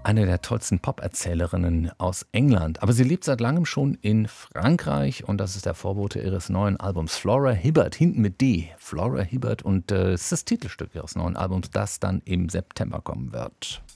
eine der tollsten Pop-Erzählerinnen aus England. Aber sie lebt seit langem schon in Frankreich und das ist der Vorbote ihres neuen Albums Flora Hibbert, hinten mit D. Flora Hibbert und es ist das Titelstück ihres neuen Albums, das dann im September kommen wird.